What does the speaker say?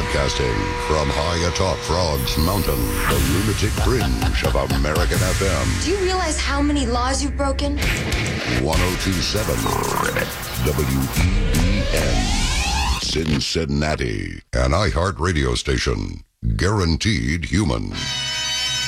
Broadcasting from high atop Frogs Mountain, the lunatic fringe of American FM. Do you realize how many laws you've broken? 1027 WEBN. Cincinnati, an iHeart radio station. Guaranteed human.